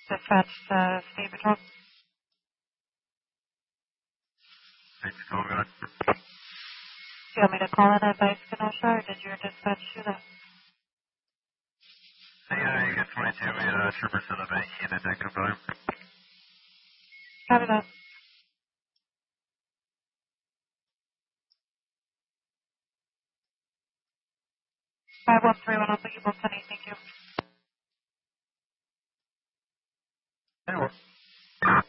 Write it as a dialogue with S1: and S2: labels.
S1: Dispatch to Steve Patrol.
S2: Thanks for calling on.
S1: Do you want me to call in advice Kenosha, or did your dispatch do that?
S2: Yeah, you get 22. We had a trooper set up a key and a negative volume.
S1: Copy that. 5131, I'll put you both on. Thank you.
S2: Anyway.